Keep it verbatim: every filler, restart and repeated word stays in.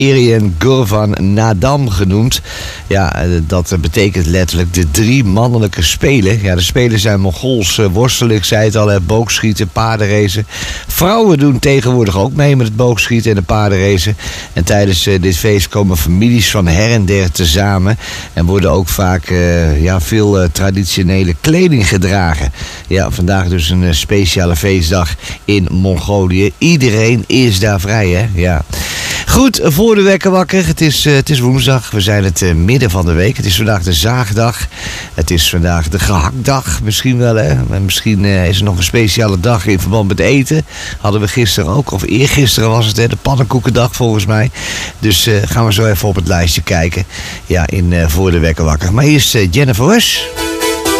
Irian Gurvan Nadam genoemd. Ja, dat betekent letterlijk de drie mannelijke spelen. Ja, de spelen zijn Mongols worstelen, ik zei het al, hè, boogschieten, paardenracen. Vrouwen doen tegenwoordig ook mee met het boogschieten en de paardenracen. En tijdens uh, dit feest komen families van her en der tezamen. En worden ook vaak uh, ja, veel uh, traditionele kleding gedragen. Ja, vandaag dus een uh, speciale feestdag in Mongolië. Iedereen is daar vrij, hè? Ja. Goed, voor de wekker wakker. Het is, uh, het is woensdag. We zijn het uh, midden van de week. Het is vandaag de zaagdag. Het is vandaag de gehaktdag. Misschien wel, hè. Misschien uh, is er nog een speciale dag in verband met eten. Hadden we gisteren ook. Of eergisteren was het, hè. De pannenkoekendag volgens mij. Dus uh, gaan we zo even op het lijstje kijken. Ja, in uh, voor de wekker wakker. Maar eerst uh, Jennifer Rush.